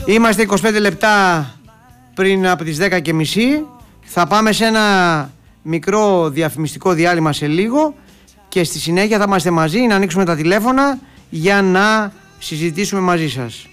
Είμαστε 25 λεπτά πριν από τις 10:30. Θα πάμε σε ένα μικρό διαφημιστικό διάλειμμα σε λίγο και στη συνέχεια θα είμαστε μαζί να ανοίξουμε τα τηλέφωνα για να συζητήσουμε μαζί σας.